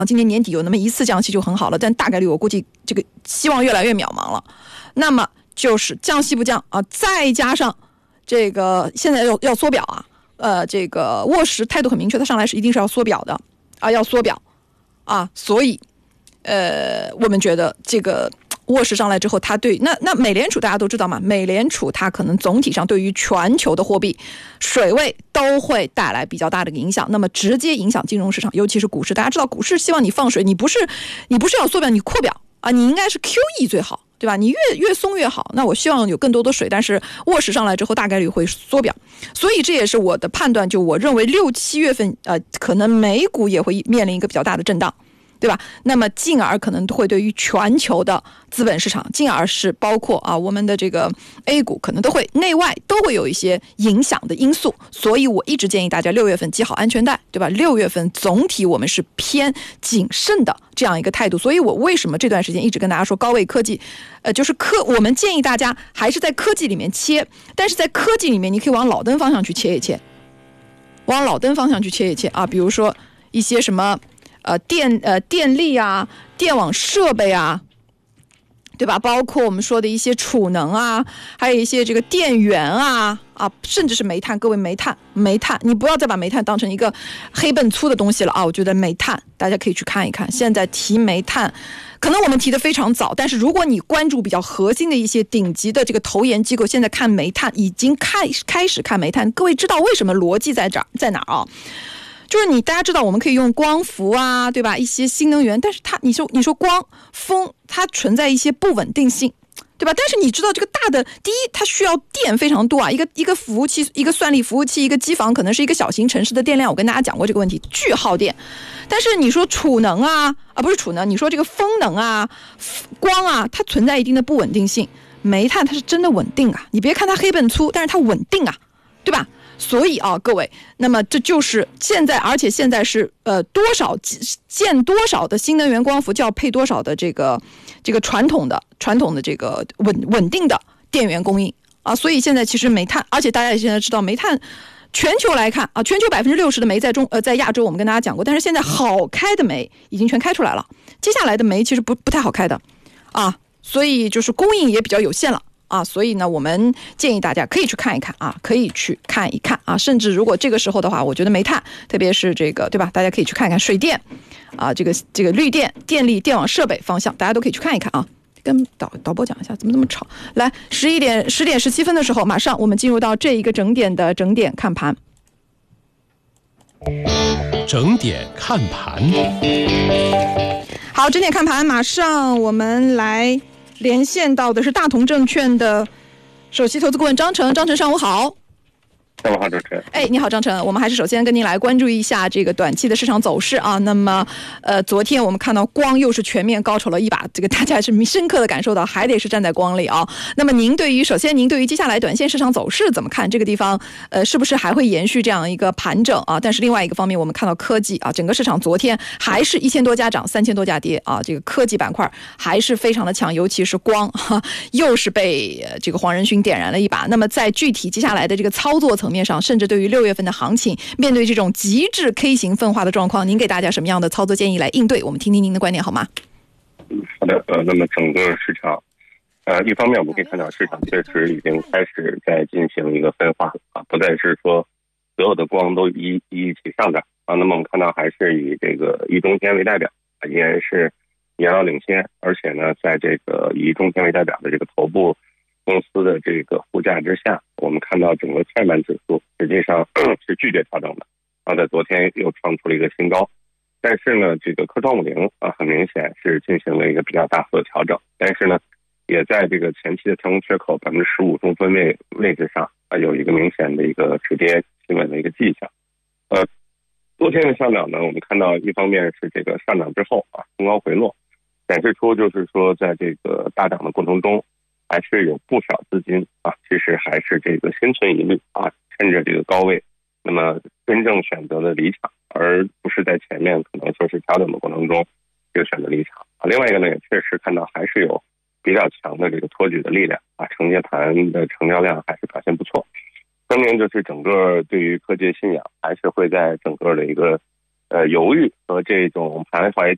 今年年底有那么一次降息就很好了，但大概率我估计这个希望越来越渺茫了。那么就是降息不降啊，再加上这个现在要缩表啊，这个沃什态度很明确，他上来是一定是要缩表的啊，要缩表啊，所以我们觉得这个沃什上来之后，他对那美联储大家都知道嘛，美联储它可能总体上对于全球的货币水位都会带来比较大的影响，那么直接影响金融市场，尤其是股市。大家知道股市希望你放水，你不是要缩表，你扩表啊，你应该是 QE 最好，对吧？你越松越好。那我希望有更多的水，但是沃什上来之后大概率会缩表，所以这也是我的判断，就我认为6、7月份可能美股也会面临一个比较大的震荡。对吧？那么进而可能会对于全球的资本市场，进而是包括我们的这个 A 股，可能都会内外都会有一些影响的因素。所以我一直建议大家6月份系好安全带，对吧？6月份总体我们是偏谨慎的这样一个态度。所以我为什么这段时间一直跟大家说高位科技，就是我们建议大家还是在科技里面切，但是在科技里面你可以往老登方向去切一切，往老登方向去切一切啊，比如说一些什么。电力啊，电网设备啊，对吧？包括我们说的一些储能啊，还有一些这个电源啊，甚至是煤炭。各位，煤炭，你不要再把煤炭当成一个黑笨粗的东西了啊！我觉得煤炭大家可以去看一看。现在提煤炭，可能我们提的非常早，但是如果你关注比较核心的一些顶级的这个投研机构，现在看煤炭已经开始看煤炭。各位知道为什么逻辑在哪啊？就是大家知道我们可以用光伏啊，对吧？一些新能源，但是你说光风，它存在一些不稳定性，对吧？但是你知道这个大的，第一，它需要电非常多啊，一个服务器，一个算力服务器，一个机房，可能是一个小型城市的电量，我跟大家讲过这个问题，巨耗电。但是你说储能不是储能，你说这个风能啊、光啊，它存在一定的不稳定性。煤炭它是真的稳定啊，你别看它黑笨粗，但是它稳定啊，对吧？所以各位，那么这就是现在，而且现在是建多少的新能源光伏就要配多少的这个传统的这个稳定的电源供应啊，所以现在其实煤炭，而且大家也现在知道煤炭。全球来看全球60%的煤在亚洲，我们跟大家讲过，但是现在好开的煤已经全开出来了，接下来的煤其实不太好开的所以就是供应也比较有限了。所以呢，我们建议大家可以去看一看可以去看一看甚至如果这个时候的话，我觉得煤炭，特别是这个，对吧？大家可以去看一看水电这个绿电、电力、电网设备方向，大家都可以去看一看跟导播讲一下，怎么这么吵？来，10点17分的时候，马上我们进入到这一个整点看盘。 整点看盘。 好，整点看盘，马上我们来连线到的是大同证券的首席投资顾问张成。张成，上午好。 上午好，主持人。 你好，张成。我们还是首先跟您来关注一下这个短期的市场走势那么，昨天我们看到光又是全面高潮了一把，这个大家是深刻的感受到，还得是站在光里那么首先您对于接下来短线市场走势怎么看？这个地方是不是还会延续这样一个盘整但是另外一个方面，我们看到科技整个市场昨天还是1000多家涨，3000多家跌这个科技板块还是非常的强，尤其是光又是被这个黄仁勋点燃了一把。那么在具体接下来的这个操作层面上，甚至对于6月份的行情，面对这种极致 K 型分化的状况，您给大家什么样的操作建议来应对？我们听听您的观点好吗？ 好的，那么整个市场，一方面我们可以看到市场确实已经开始在进行一个分化不再是说所有的光都一起上涨那么我们看到还是以这个以中天为代表依然是遥遥领先，而且呢，在这个以中天为代表的这个头部公司的这个护驾之下，我们看到整个创业板指数实际上是拒绝调整的在昨天又创出了一个新高。但是呢，这个科创50很明显是进行了一个比较大幅的调整，但是呢，也在这个前期的跳空缺口15%中分位置上有一个明显的一个止跌企稳的一个迹象。昨天的上涨呢，我们看到一方面是这个上涨之后冲高回落，展示出就是说在这个大涨的过程中，还是有不少资金其实还是这个心存疑虑趁着这个高位，那么真正选择了离场，而不是在前面可能说是调整的过程中就选择离场另外一个呢，也确实看到还是有比较强的这个托举的力量承接盘的成交量还是表现不错，说明就是整个对于科技信仰还是会在整个的一个犹豫和这种徘徊